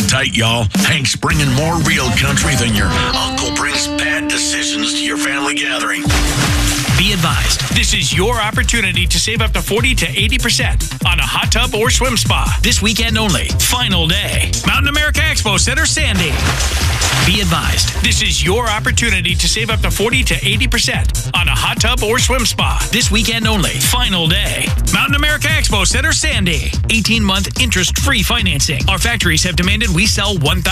tight, y'all. Hank's bringing more real country than your uncle brings bad decisions to your family gathering. Be advised, this is your opportunity to save up to 40 to 80% on a hot tub or swim spa. This weekend only. Final day. Mountain America Expo Center, Sandy. Be advised, this is your opportunity to save up to 40 to 80% on a hot tub or swim spa. This weekend only. Final day. Mountain America Expo Center, Sandy. 18-month interest-free financing. Our factories have demanded we sell 1,000